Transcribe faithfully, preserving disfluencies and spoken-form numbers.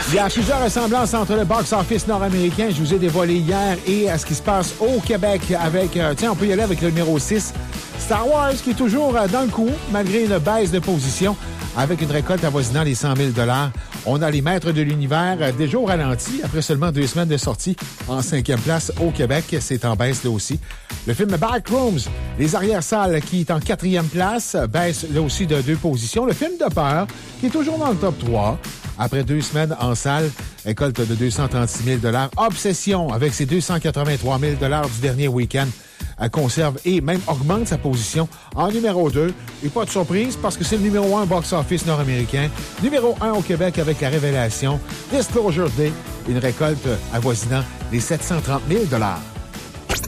Il y a plusieurs ressemblances entre le box-office nord-américain, je vous ai dévoilé hier, et à ce qui se passe au Québec avec, euh, tiens, on peut y aller avec le numéro six, Star Wars, qui est toujours euh, dans le coup, malgré une baisse de position, avec une récolte avoisinant les cent mille dollars. On a les maîtres de l'univers euh, déjà au ralenti, après seulement deux semaines de sortie, en cinquième place au Québec. C'est en baisse là aussi. Le film Backrooms, les arrière-salles, qui est en quatrième place, baisse là aussi de deux positions. Le film de peur, qui est toujours dans le top trois, après deux semaines en salle, récolte de deux cent trente-six mille dollars. Obsession, avec ses deux cent quatre-vingt-trois mille dollars du dernier week-end, elle conserve et même augmente sa position en numéro deux. Et pas de surprise, parce que c'est le numéro un box-office nord-américain. Numéro un au Québec avec La Révélation. Disclosure Day, une récolte avoisinant les sept cent trente mille dollars.